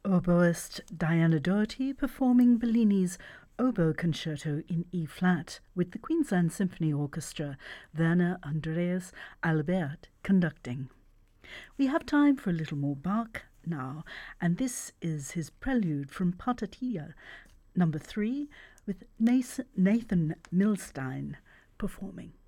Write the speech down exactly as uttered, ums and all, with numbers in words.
Oboist Diana Doherty performing Bellini's Oboe Concerto in E-flat with the Queensland Symphony Orchestra, Werner Andreas Albert conducting. We have time for a little more Bach now, and this is his prelude from Partita number three with Nathan Milstein performing.